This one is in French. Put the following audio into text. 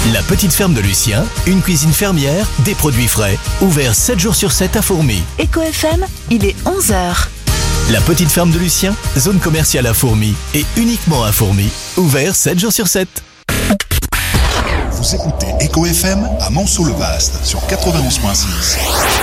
La petite ferme de Lucien, une cuisine fermière, des produits frais, ouvert 7 jours sur 7 à Fourmies. Éco FM, il est 11h. La petite ferme de Lucien, zone commerciale à Fourmies et uniquement à Fourmies, ouvert 7 jours sur 7. Vous écoutez Éco FM à Monceau-le-Vaste sur 91.6.